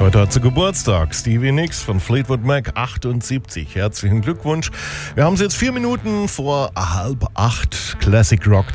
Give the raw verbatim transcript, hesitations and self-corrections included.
Heute hat sie Geburtstag. Stevie Nicks von Fleetwood Mac, achtundsiebzig. Herzlichen Glückwunsch. Wir haben es jetzt vier Minuten vor halb acht. Classic Rock